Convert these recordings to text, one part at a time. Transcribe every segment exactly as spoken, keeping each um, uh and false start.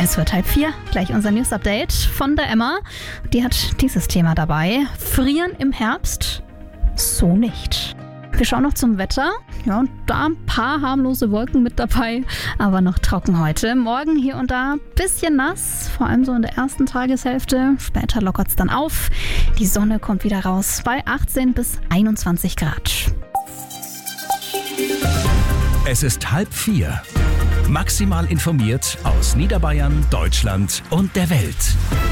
Es wird halb vier, gleich unser News-Update von der Emma. Die hat dieses Thema dabei. Frieren im Herbst? So nicht. Wir schauen noch zum Wetter. Ja, und da ein paar harmlose Wolken mit dabei, aber noch trocken heute. Morgen hier und da ein bisschen nass, vor allem so in der ersten Tageshälfte. Später lockert es dann auf. Die Sonne kommt wieder raus bei achtzehn bis einundzwanzig Grad. Es ist halb vier. Maximal informiert aus Niederbayern, Deutschland und der Welt.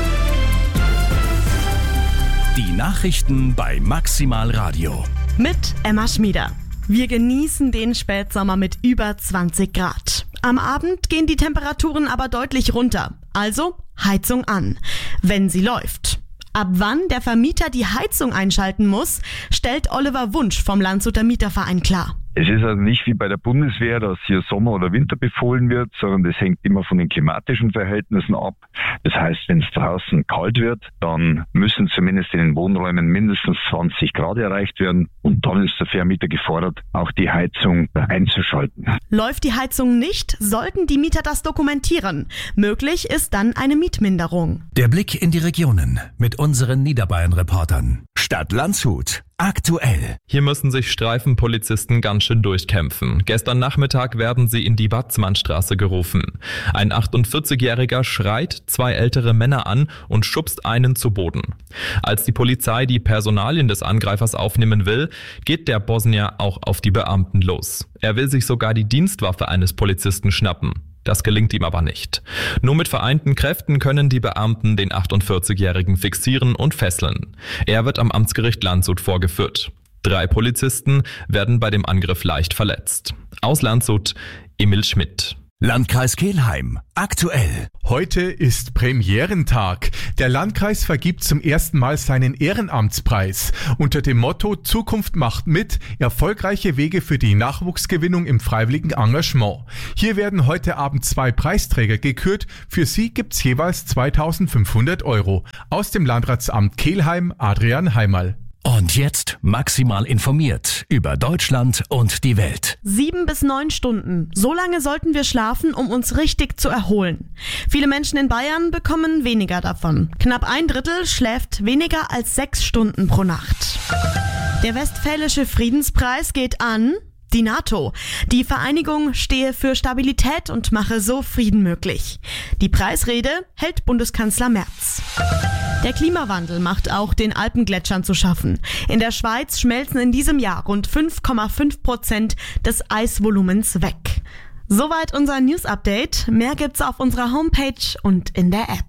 Die Nachrichten bei Maximal Radio. Mit Emma Schmieder. Wir genießen den Spätsommer mit über zwanzig Grad. Am Abend gehen die Temperaturen aber deutlich runter. Also Heizung an, wenn sie läuft. Ab wann der Vermieter die Heizung einschalten muss, stellt Oliver Wunsch vom Landshuter Mieterverein klar. Es ist also nicht wie bei der Bundeswehr, dass hier Sommer oder Winter befohlen wird, sondern das hängt immer von den klimatischen Verhältnissen ab. Das heißt, wenn es draußen kalt wird, dann müssen zumindest in den Wohnräumen mindestens zwanzig Grad erreicht werden und dann ist der Vermieter gefordert, auch die Heizung einzuschalten. Läuft die Heizung nicht, sollten die Mieter das dokumentieren. Möglich ist dann eine Mietminderung. Der Blick in die Regionen mit unseren Niederbayern-Reportern. Stadt Landshut. Aktuell. Hier müssen sich Streifenpolizisten ganz schön durchkämpfen. Gestern Nachmittag werden sie in die Watzmannstraße gerufen. Ein achtundvierzigjähriger schreit zwei ältere Männer an und schubst einen zu Boden. Als die Polizei die Personalien des Angreifers aufnehmen will, geht der Bosnier auch auf die Beamten los. Er will sich sogar die Dienstwaffe eines Polizisten schnappen. Das gelingt ihm aber nicht. Nur mit vereinten Kräften können die Beamten den achtundvierzigjährigen fixieren und fesseln. Er wird am Amtsgericht Landshut vorgeführt. Drei Polizisten werden bei dem Angriff leicht verletzt. Aus Landshut, Emil Schmidt. Landkreis Kelheim. Aktuell. Heute ist Premierentag. Der Landkreis vergibt zum ersten Mal seinen Ehrenamtspreis. Unter dem Motto Zukunft macht mit, erfolgreiche Wege für die Nachwuchsgewinnung im freiwilligen Engagement. Hier werden heute Abend zwei Preisträger gekürt. Für sie gibt's jeweils zweitausendfünfhundert Euro. Aus dem Landratsamt Kelheim, Adrian Heimal. Und jetzt maximal informiert über Deutschland und die Welt. Sieben bis neun Stunden. So lange sollten wir schlafen, um uns richtig zu erholen. Viele Menschen in Bayern bekommen weniger davon. Knapp ein Drittel schläft weniger als sechs Stunden pro Nacht. Der Westfälische Friedenspreis geht an die NATO. Die Vereinigung stehe für Stabilität und mache so Frieden möglich. Die Preisrede hält Bundeskanzler Merz. Der Klimawandel macht auch den Alpengletschern zu schaffen. In der Schweiz schmelzen in diesem Jahr rund fünf Komma fünf Prozent des Eisvolumens weg. Soweit unser News-Update. Mehr gibt's auf unserer Homepage und in der App.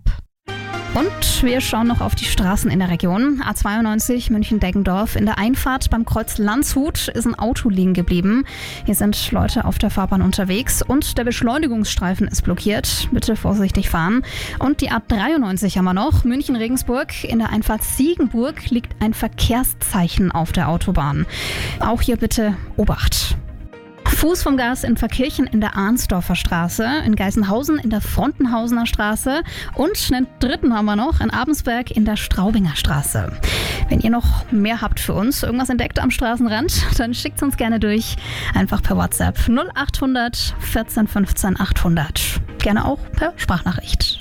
Und wir schauen noch auf die Straßen in der Region. A zweiundneunzig München-Deggendorf. In der Einfahrt beim Kreuz Landshut ist ein Auto liegen geblieben. Hier sind Leute auf der Fahrbahn unterwegs und der Beschleunigungsstreifen ist blockiert. Bitte vorsichtig fahren. Und die A dreiundneunzig haben wir noch. München-Regensburg. In der Einfahrt Siegenburg liegt ein Verkehrszeichen auf der Autobahn. Auch hier bitte Obacht. Fuß vom Gas in Verkirchen in der Arnsdorfer Straße, in Geisenhausen in der Frontenhausener Straße und einen dritten haben wir noch in Abensberg in der Straubinger Straße. Wenn ihr noch mehr habt für uns, irgendwas entdeckt am Straßenrand, dann schickt es uns gerne durch. Einfach per WhatsApp null achthundert vierzehn fünfzehn achthundert. Gerne auch per Sprachnachricht.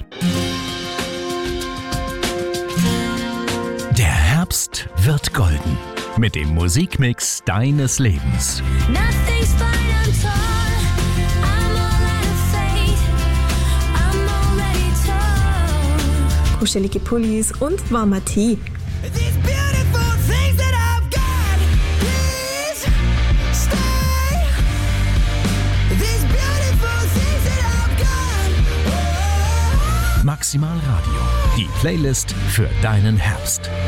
Der Herbst wird golden. Mit dem Musikmix deines Lebens. Kuschelige Pullis und warmer Tee. Maximal Radio. Die Playlist für deinen Herbst.